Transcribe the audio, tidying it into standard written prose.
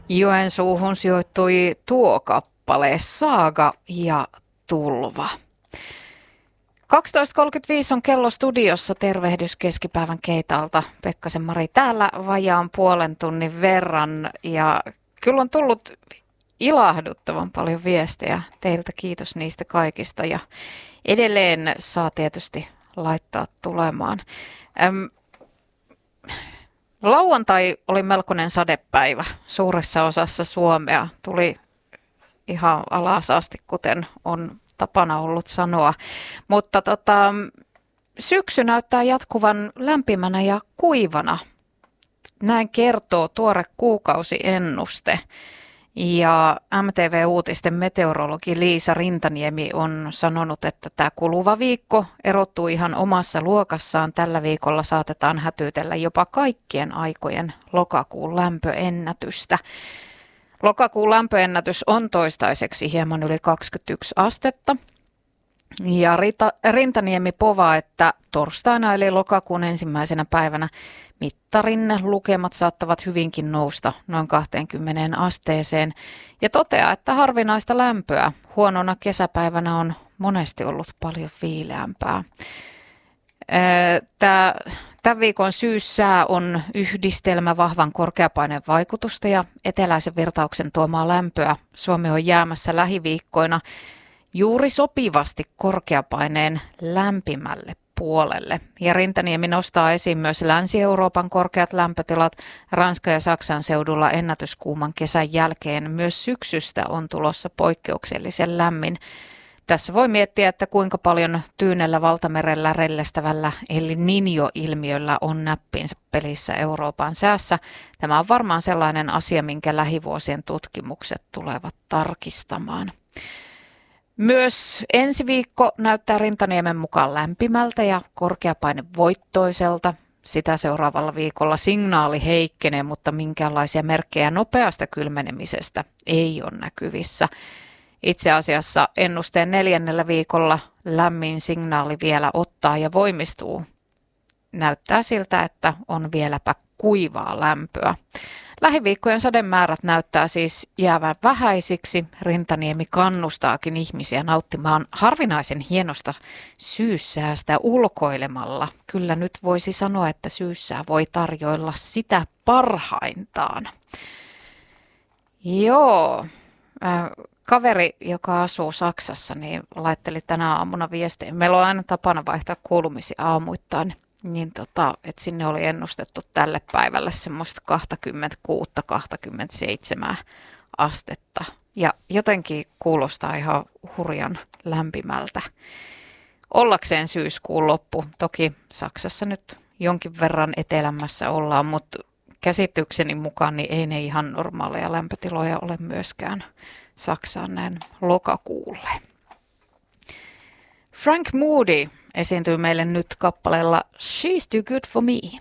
Joensuuhun sijoittui tuo kappale Saaga ja Tulva. 12.35 on kello studiossa. Tervehdys keskipäivän Keitalta. Pekkasen Mari täällä vajaan puolen tunnin verran. Ja kyllä on tullut ilahduttavan paljon viestejä teiltä. Kiitos niistä kaikista. Ja edelleen saa tietysti laittaa tulemaan. Lauantai oli melkoinen sadepäivä suuressa osassa Suomea. Tuli ihan alas asti, kuten on tapana ollut sanoa. Mutta syksy näyttää jatkuvan lämpimänä ja kuivana. Näin kertoo tuore kuukausiennuste. Ja MTV-uutisten meteorologi Liisa Rintaniemi on sanonut, että tämä kuluva viikko erottuu ihan omassa luokassaan. Tällä viikolla saatetaan hätyytellä jopa kaikkien aikojen lokakuun lämpöennätystä. Lokakuun lämpöennätys on toistaiseksi hieman yli 21 astetta. Ja Rintaniemi povaa, että torstaina eli lokakuun ensimmäisenä päivänä mittarin lukemat saattavat hyvinkin nousta noin 20 asteeseen. Ja toteaa, että harvinaista lämpöä huonona kesäpäivänä on monesti ollut paljon viileämpää. Tämän viikon syyssää on yhdistelmä vahvan korkeapaineen vaikutusta ja eteläisen virtauksen tuomaa lämpöä. Suomi on jäämässä lähiviikkoina juuri sopivasti korkeapaineen lämpimälle puolelle. Ja Rintaniemi nostaa esiin myös Länsi-Euroopan korkeat lämpötilat. Ranska ja Saksan seudulla ennätyskuuman kesän jälkeen myös syksystä on tulossa poikkeuksellisen lämmin. Tässä voi miettiä, että kuinka paljon Tyynellä valtamerellä rellestävällä eli Niño-ilmiöllä on näppinsä pelissä Euroopan säässä. Tämä on varmaan sellainen asia, minkä lähivuosien tutkimukset tulevat tarkistamaan. Myös ensi viikko näyttää Rintaniemen mukaan lämpimältä ja korkeapainevoittoiselta. Sitä seuraavalla viikolla signaali heikkenee, mutta minkäänlaisia merkkejä nopeasta kylmenemisestä ei ole näkyvissä. Itse asiassa ennusteen 4. viikolla lämmin signaali vielä ottaa ja voimistuu. Näyttää siltä, että on vieläpä kuivaa lämpöä. Lähiviikkojen sademäärät näyttää siis jäävän vähäisiksi. Rintaniemi kannustaakin ihmisiä nauttimaan harvinaisen hienosta syyssäästä ulkoilemalla. Kyllä nyt voisi sanoa, että syyssää voi tarjoilla sitä parhaintaan. Joo. Kaveri, joka asuu Saksassa, niin laitteli tänä aamuna viestejä. Meillä on aina tapana vaihtaa kuulumisia aamuittain, niin että sinne oli ennustettu tälle päivälle semmoista 26-27 astetta. Ja jotenkin kuulostaa ihan hurjan lämpimältä. Ollakseen syyskuun loppu. Toki Saksassa nyt jonkin verran etelämässä ollaan, mutta käsitykseni mukaan niin ei ne ihan normaaleja lämpötiloja ole myöskään Saksaan näin lokakuulle. Frank Moody esiintyy meille nyt kappaleella She's Too Good For Me.